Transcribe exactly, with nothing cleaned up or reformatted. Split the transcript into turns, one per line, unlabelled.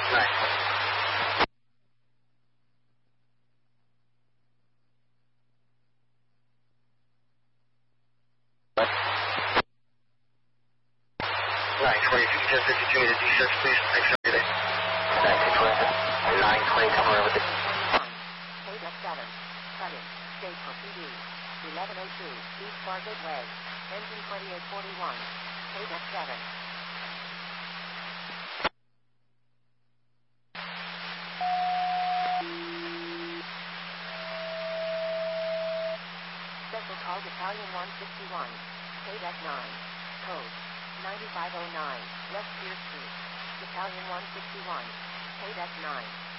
nine. nine twenty, if you can ten fifty-two to D six, please. Thanks for everything. nine twenty, nine twenty, come over with it.
K D seven, cutting, state for P D, eleven oh two, East Fargate Way, engine twenty-eight forty-one, K D seven. Special call Battalion one sixty-one, K D nine, code ninety-five oh nine, West Pier Street, Battalion one sixty-one, K D nine.